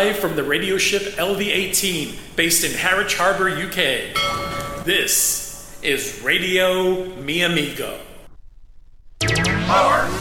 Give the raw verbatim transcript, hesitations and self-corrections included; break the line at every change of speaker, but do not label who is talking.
live from the radio ship L V eighteen, based in Harwich Harbour, U K. This is Radio Mi Amigo.
Power